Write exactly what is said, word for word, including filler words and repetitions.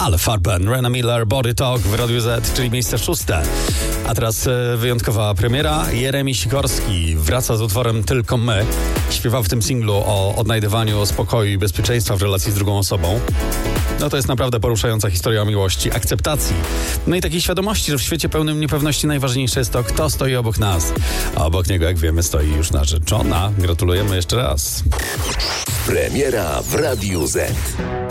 Al Farben, Rena Miller, Body Talk w Radiu Z, czyli miejsce szóste. A teraz e, wyjątkowa premiera. Jeremi Sikorski wraca z utworem Tylko my. Śpiewał w tym singlu o odnajdywaniu spokoju i bezpieczeństwa w relacji z drugą osobą. No to jest naprawdę poruszająca historia o miłości, akceptacji. No i takiej świadomości, że w świecie pełnym niepewności najważniejsze jest to, kto stoi obok nas. A obok niego, jak wiemy, stoi już narzeczona. Gratulujemy jeszcze raz. Premiera w Radiu Z.